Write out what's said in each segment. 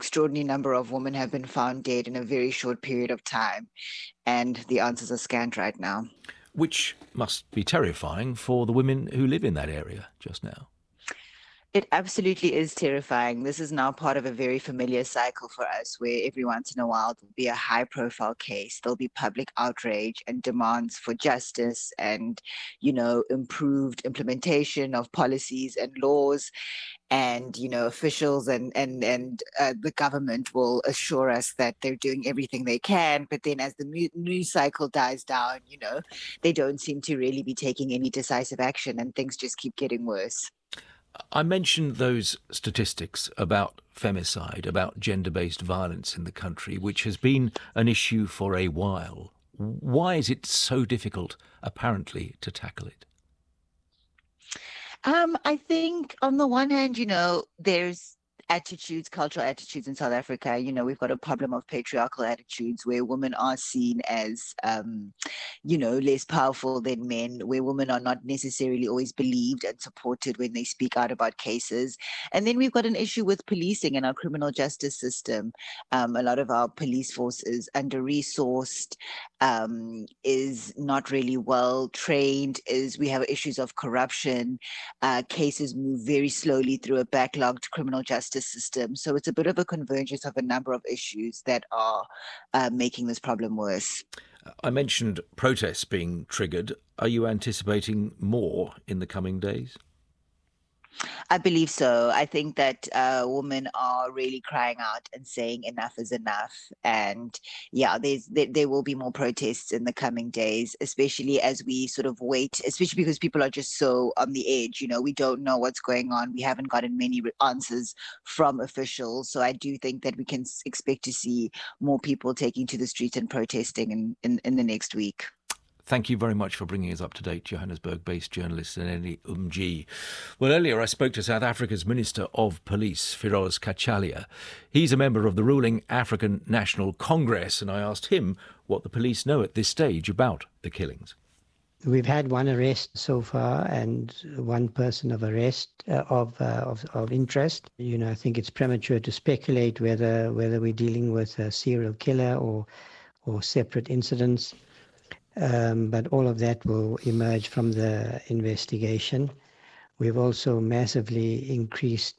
extraordinary number of women have been found dead in a very short period of time, and the answers are scant right now. Which must be terrifying for the women who live in that area just now. It absolutely is terrifying. This is now part of a very familiar cycle for us where every once in a while there'll be a high profile case, there'll be public outrage and demands for justice and, improved implementation of policies and laws. And, officials and the government will assure us that they're doing everything they can. But then as the news cycle dies down, they don't seem to really be taking any decisive action and things just keep getting worse. I mentioned those statistics about femicide, about gender-based violence in the country, which has been an issue for a while. Why is it so difficult, apparently, to tackle it? I think on the one hand, there's cultural attitudes in South Africa. We've got a problem of patriarchal attitudes where women are seen as, less powerful than men, where women are not necessarily always believed and supported when they speak out about cases. And then we've got an issue with policing and our criminal justice system. A lot of our police force is under-resourced, is not really well trained, we have issues of corruption, cases move very slowly through a backlogged criminal justice system. So it's a bit of a convergence of a number of issues that are making this problem worse. I mentioned protests being triggered. Are you anticipating more in the coming days? I believe so. I think that women are really crying out and saying enough is enough. And yeah, there will be more protests in the coming days, especially as we sort of wait, especially because people are just so on the edge. We don't know what's going on. We haven't gotten many answers from officials. So I do think that we can expect to see more people taking to the streets and protesting in the next week. Thank you very much for bringing us up to date, Johannesburg-based journalist Nene Umji. Well, earlier I spoke to South Africa's Minister of Police, Firoz Kachalia. He's a member of the ruling African National Congress, and I asked him what the police know at this stage about the killings. We've had one arrest so far and one person of arrest of interest. I think it's premature to speculate whether we're dealing with a serial killer or separate incidents. But all of that will emerge from the investigation. We've also massively increased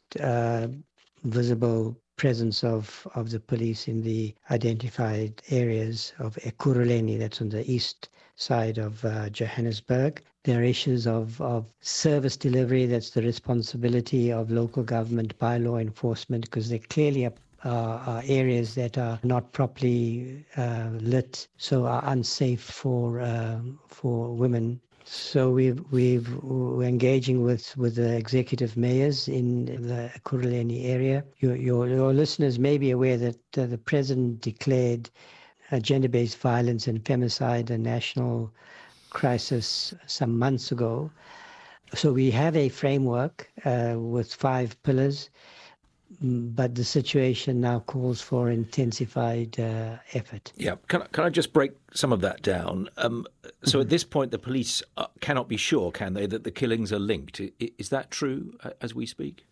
visible presence of the police in the identified areas of Ekurhuleni, that's on the east side of Johannesburg. There are issues of service delivery, that's the responsibility of local government by law enforcement, because there clearly are areas that are not properly lit, so are unsafe for women. So we're engaging with the executive mayors in the Ekurhuleni area. Your listeners may be aware that the president declared gender-based violence and femicide a national crisis some months ago. So we have a framework with 5 pillars. But the situation now calls for intensified effort. Yeah, can I just break some of that down? So at this point, the police cannot be sure, can they, that the killings are linked? Is that true as we speak?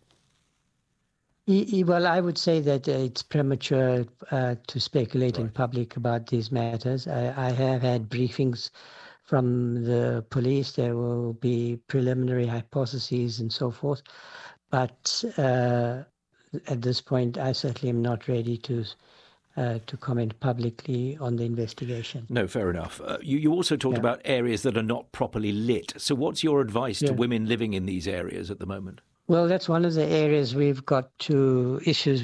Well, I would say that it's premature to speculate in public about these matters. I have had briefings from the police. There will be preliminary hypotheses and so forth. But at this point, I certainly am not ready to comment publicly on the investigation. No, fair enough. You also talked about areas that are not properly lit. So what's your advice to women living in these areas at the moment? Well, that's one of the areas we've got to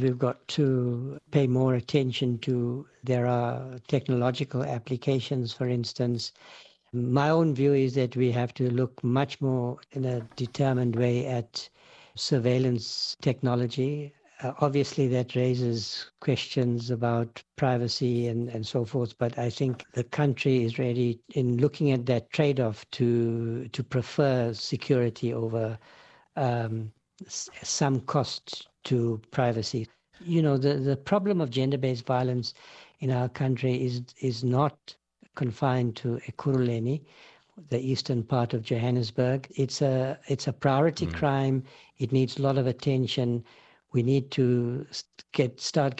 pay more attention to. There are technological applications, for instance. My own view is that we have to look much more in a determined way at surveillance technology. Obviously, that raises questions about privacy and so forth, but I think the country is ready in looking at that trade-off to prefer security over some cost to privacy. The problem of gender-based violence in our country is not confined to Ekurhuleni, the eastern part of Johannesburg. It's a priority crime. It needs a lot of attention. We need to start